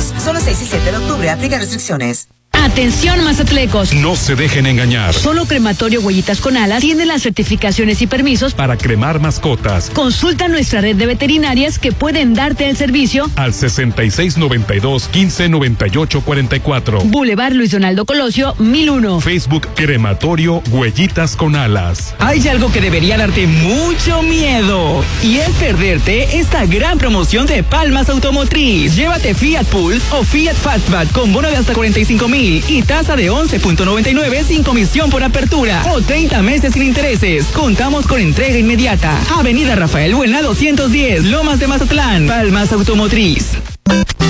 Unidos. Solo 6 y 7 de octubre. Aplica restricciones. Atención mazatlecos. No se dejen engañar. Solo Crematorio Huellitas con Alas tiene las certificaciones y permisos para cremar mascotas. Consulta nuestra red de veterinarias que pueden darte el servicio al 6692-159844. Boulevard Luis Donaldo Colosio, 1001. Facebook Crematorio Huellitas con Alas. Hay algo que debería darte mucho miedo y es perderte esta gran promoción de Palmas Automotriz. Llévate Fiat Pulse o Fiat Fastback con bono de hasta 45,000 y tasa de 11.99 sin comisión por apertura o 30 meses sin intereses. Contamos con entrega inmediata. Avenida Rafael Buena 210, Lomas de Mazatlán. Palmas Automotriz.